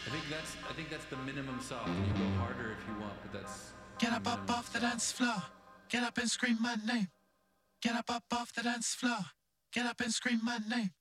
I think that's the minimum soft. You go harder if you want, but that's Get the up minimum off the soft. dance floor. Get up and scream my name. Get up off the dance floor. Get up and scream my name.